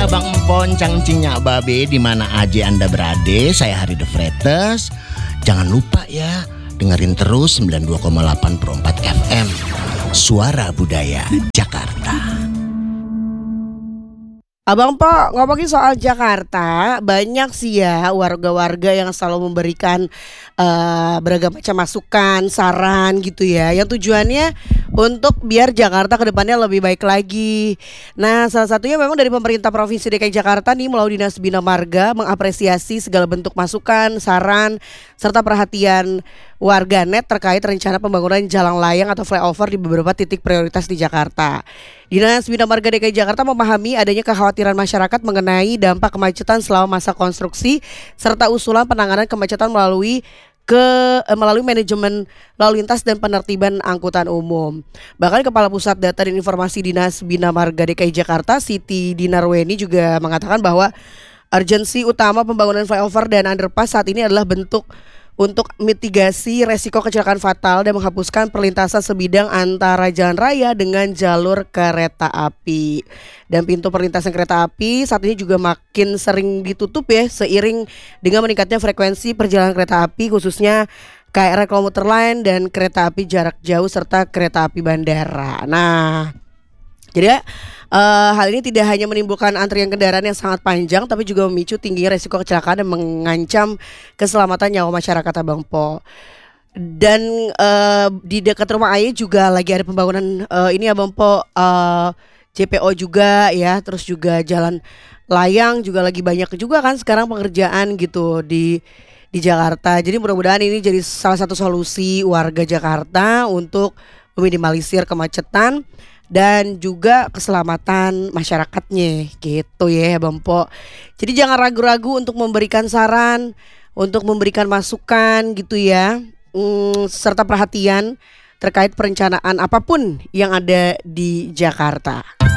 Abang Empon, Cangcinya Babe, di mana aja Anda berada, saya Hari The Fretes. Jangan lupa ya, dengerin terus 92,8 per 4 FM. Suara Budaya Jakarta. Abang Po, ngomongin soal Jakarta, banyak sih ya warga-warga yang selalu memberikan beragam macam masukan, saran gitu ya, yang tujuannya untuk biar Jakarta ke depannya lebih baik lagi. Nah, salah satunya memang dari pemerintah Provinsi DKI Jakarta nih melalui Dinas Bina Marga mengapresiasi segala bentuk masukan, saran, serta perhatian warganet terkait rencana pembangunan jalan layang atau flyover di beberapa titik prioritas di Jakarta. Dinas Bina Marga DKI Jakarta memahami adanya kekhawatiran masyarakat mengenai dampak kemacetan selama masa konstruksi serta usulan penanganan kemacetan melalui manajemen lalu lintas dan penertiban angkutan umum. Bahkan Kepala Pusat Data dan Informasi Dinas Bina Marga DKI Jakarta, Siti Dinarweni, juga mengatakan bahwa urgensi utama pembangunan flyover dan underpass saat ini adalah bentuk untuk mitigasi resiko kecelakaan fatal dan menghapuskan perlintasan sebidang antara jalan raya dengan jalur kereta api. Dan pintu perlintasan kereta api saat ini juga makin sering ditutup ya, seiring dengan meningkatnya frekuensi perjalanan kereta api, khususnya KRL komuter lain dan kereta api jarak jauh serta kereta api bandara. Nah, jadi hal ini tidak hanya menimbulkan antrian kendaraan yang sangat panjang, tapi juga memicu tingginya resiko kecelakaan dan mengancam keselamatan nyawa masyarakat, Abang Po. Dan di dekat rumah Aye juga lagi ada pembangunan ini, Abang Po, JPO juga ya, terus juga jalan layang juga lagi banyak juga kan sekarang pengerjaan gitu di Jakarta. Jadi mudah-mudahan ini jadi salah satu solusi warga Jakarta untuk meminimalisir kemacetan dan juga keselamatan masyarakatnya gitu ya Bang Po. Jadi jangan ragu-ragu untuk memberikan saran, untuk memberikan masukan gitu ya, serta perhatian terkait perencanaan apapun yang ada di Jakarta.